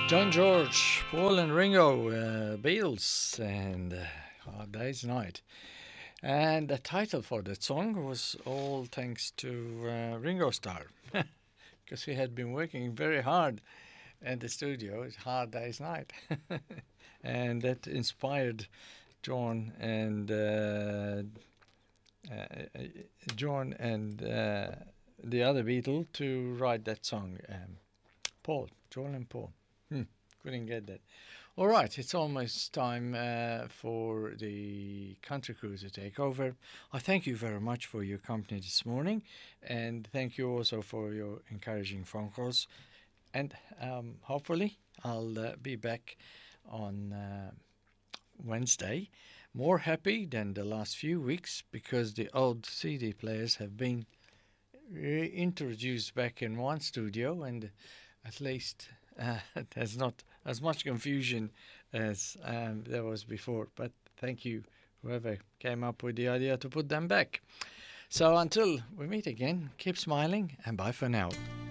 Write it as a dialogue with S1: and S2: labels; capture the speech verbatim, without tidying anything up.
S1: John George, Paul and Ringo, uh, Beatles, and uh, Hard Day's Night. And the title for that song was all thanks to uh, Ringo Starr, because he had been working very hard in the studio. It's Hard Day's Night, and that inspired John and uh, uh, John and uh, the other Beatle to write that song. Um, Paul, John and Paul. Hmm, couldn't get that. All right, it's almost time uh, for the country crew to take over. I thank you very much for your company this morning, and thank you also for your encouraging phone calls. And um, hopefully, I'll uh, be back on uh, Wednesday, more happy than the last few weeks because the old C D players have been reintroduced back in one studio, and at least uh, there's not as much confusion as um, there was before. But thank you, whoever came up with the idea to put them back. So until we meet again, keep smiling and bye for now.